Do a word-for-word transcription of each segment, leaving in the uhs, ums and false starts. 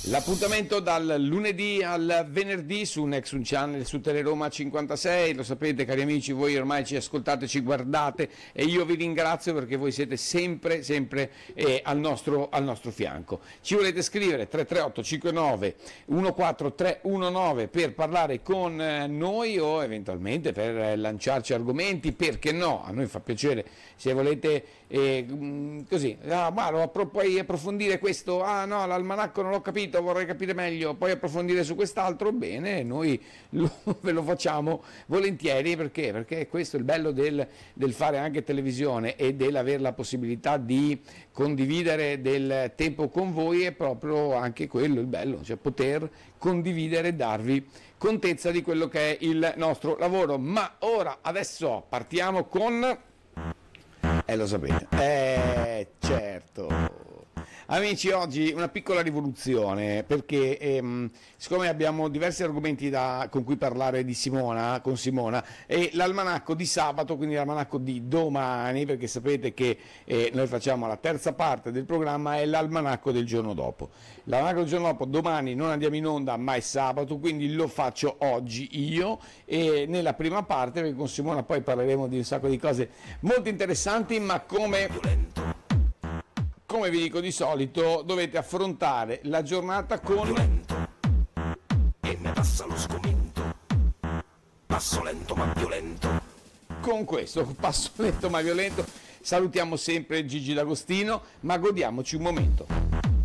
L'appuntamento dal lunedì al venerdì su Nexus Channel, su Teleroma cinquantasei, lo sapete cari amici, voi ormai ci ascoltate, ci guardate e io vi ringrazio perché voi siete sempre, sempre eh, al, nostro, al nostro fianco. Ci volete scrivere tre tre otto cinque nove uno quattro tre uno nove per parlare con noi o eventualmente per lanciarci argomenti, perché no, a noi fa piacere se volete eh, così, ah, ma puoi approfondire questo, ah no, l'almanacco non l'ho capito, vorrei capire meglio, poi approfondire su quest'altro, bene, noi lo, ve lo facciamo volentieri, perché? Perché questo è il bello del, del fare anche televisione e dell'avere la possibilità di condividere del tempo con voi, è proprio anche quello il bello, cioè poter condividere e darvi contezza di quello che è il nostro lavoro. Ma ora, adesso partiamo con... Eh lo sapete, eh certo. Amici, oggi una piccola rivoluzione, perché ehm, siccome abbiamo diversi argomenti da, con cui parlare di Simona, con Simona, e l'almanacco di sabato, quindi l'almanacco di domani, perché sapete che eh, noi facciamo la terza parte del programma, è l'almanacco del giorno dopo. L'almanacco del giorno dopo, domani non andiamo in onda, ma è sabato, quindi lo faccio oggi io, e nella prima parte, perché con Simona poi parleremo di un sacco di cose molto interessanti, ma come... Come vi dico di solito, dovete affrontare la giornata con... Violento, e ne passa lo sgomento, passo lento ma violento. Con questo, passo lento ma violento, salutiamo sempre Gigi D'Agostino, ma godiamoci un momento.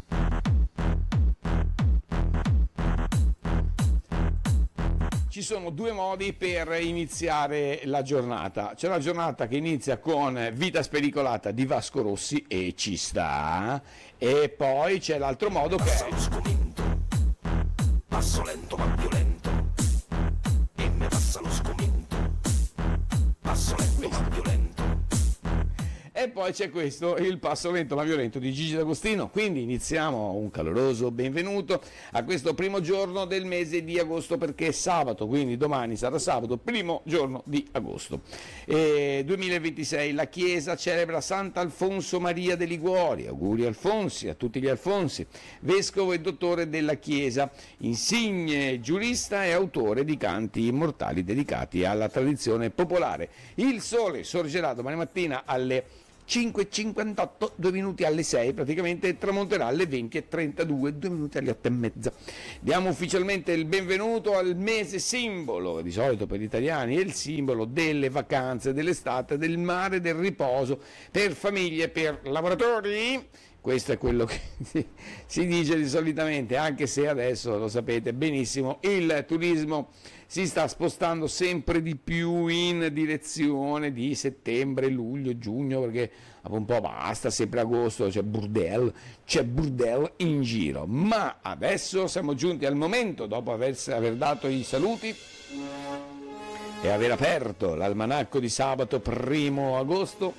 Ci sono due modi per iniziare la giornata. C'è una giornata che inizia con Vita spericolata di Vasco Rossi e ci sta, e poi c'è l'altro modo che è... Lo sgomento, passo lento ma violento, e me passa lo sgomento, passo lento ma violento. E poi c'è questo, il passo lento ma violento di Gigi D'Agostino. Quindi iniziamo un caloroso benvenuto a questo primo giorno del mese di agosto, perché è sabato, quindi domani sarà sabato, primo giorno di agosto. E duemilaventisei la Chiesa celebra Sant'Alfonso Maria de Liguori, auguri Alfonsi, a tutti gli Alfonsi, vescovo e dottore della Chiesa, insigne giurista e autore di canti immortali dedicati alla tradizione popolare. Il sole sorgerà domani mattina alle cinque e cinquantotto, due minuti alle sei, praticamente tramonterà alle venti e trentadue, due minuti alle otto e mezza. Diamo ufficialmente il benvenuto al mese simbolo, di solito per gli italiani, è il simbolo delle vacanze, dell'estate, del mare, del riposo, per famiglie, per lavoratori. Questo è quello che si dice di solitamente, anche se adesso lo sapete benissimo, il turismo si sta spostando sempre di più in direzione di settembre, luglio, giugno, perché un po' basta, sempre agosto c'è burdel, c'è burdel in giro. Ma adesso siamo giunti al momento, dopo aver, aver dato i saluti e aver aperto l'almanacco di sabato primo agosto,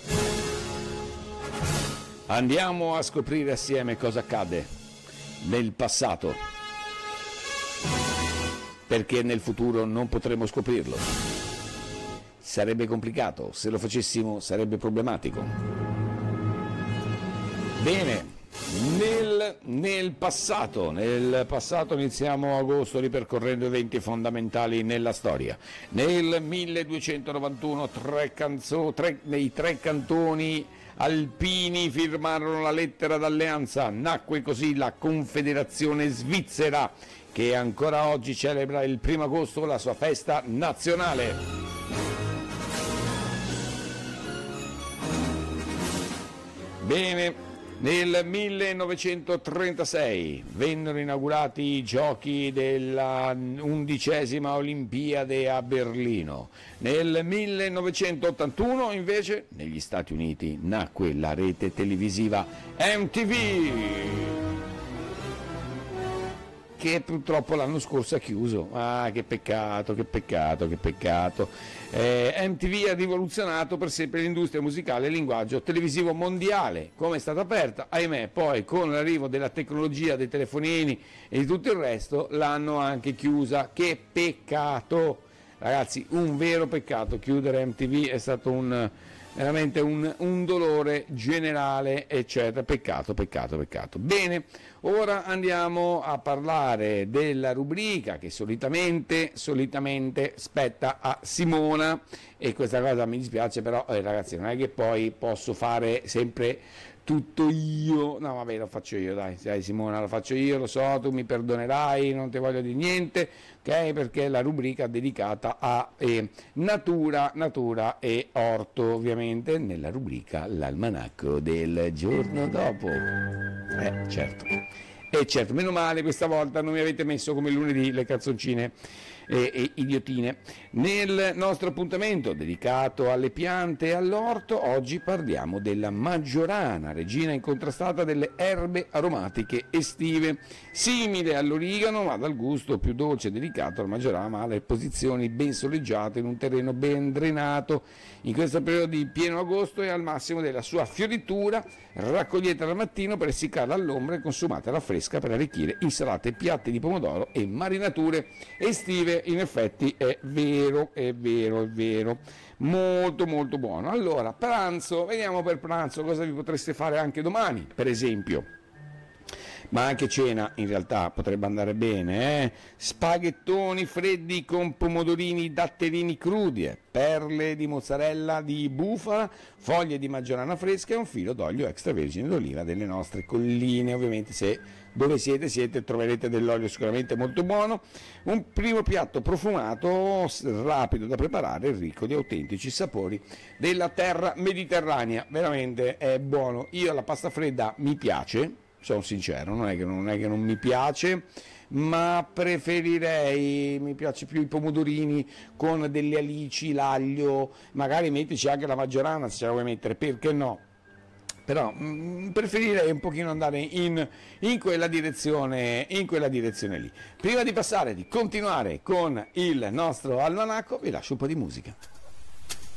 andiamo a scoprire assieme cosa accade nel passato, perché nel futuro non potremo scoprirlo. Sarebbe complicato, se lo facessimo sarebbe problematico. Bene, nel, nel passato, nel passato iniziamo agosto ripercorrendo eventi fondamentali nella storia. Nel milleduecentonovantuno tre canzo, tre, nei tre cantoni alpini firmarono la lettera d'alleanza, nacque così la Confederazione Svizzera, che ancora oggi celebra il primo agosto la sua festa nazionale. Bene, nel millenovecentotrentasei vennero inaugurati i giochi della undicesima Olimpiade a Berlino. Nel millenovecentottantuno invece negli Stati Uniti nacque la rete televisiva M T V, che purtroppo l'anno scorso ha chiuso. Ah, che peccato, che peccato, che peccato. Eh, M T V ha rivoluzionato per sempre l'industria musicale e il linguaggio televisivo mondiale. Come è stata aperta, ahimè, poi con l'arrivo della tecnologia, dei telefonini e di tutto il resto, l'hanno anche chiusa. Che peccato! Ragazzi, un vero peccato chiudere M T V, è stato un... veramente un, un dolore generale, eccetera. Peccato, peccato, peccato. Bene, ora andiamo a parlare della rubrica che solitamente, solitamente spetta a Simona, e questa cosa mi dispiace, però eh, ragazzi, non è che poi posso fare sempre tutto io, no vabbè, lo faccio io, dai, dai Simona, lo faccio io, lo so, tu mi perdonerai, non ti voglio dire niente, ok? Perché è la rubrica dedicata a eh, natura, natura e orto, ovviamente, nella rubrica l'almanacco del giorno dopo. Eh, certo. E certo, meno male questa volta non mi avete messo come lunedì le canzoncine e, e idiotine. Nel nostro appuntamento dedicato alle piante e all'orto, oggi parliamo della maggiorana, regina incontrastata delle erbe aromatiche estive, simile all'origano ma dal gusto più dolce e delicato. La maggiorana ha le posizioni ben soleggiate in un terreno ben drenato. In questo periodo di pieno agosto è al massimo della sua fioritura, raccoglietela al mattino per essiccarla all'ombra e consumatela fresca per arricchire insalate, piatti di pomodoro e marinature estive. In effetti è vero, è vero, è vero, molto molto buono. Allora, pranzo, vediamo per pranzo cosa vi potreste fare anche domani, per esempio. Ma anche cena in realtà potrebbe andare bene, eh? Spaghettoni freddi con pomodorini datterini crudi, eh? Perle di mozzarella di bufala, foglie di maggiorana fresca e un filo d'olio extravergine d'oliva delle nostre colline. Ovviamente se dove siete siete troverete dell'olio sicuramente molto buono. Un primo piatto profumato, rapido da preparare, ricco di autentici sapori della terra mediterranea. Veramente è buono. Io la pasta fredda mi piace, sono sincero, non è che non, è che non mi piace, ma preferirei, mi piace più i pomodorini con delle alici, l'aglio, magari mettici anche la maggiorana se ce la vuoi mettere, perché no? Però mh, preferirei un pochino andare in, in quella direzione, in quella direzione lì. Prima di passare, di continuare con il nostro almanacco, vi lascio un po' di musica.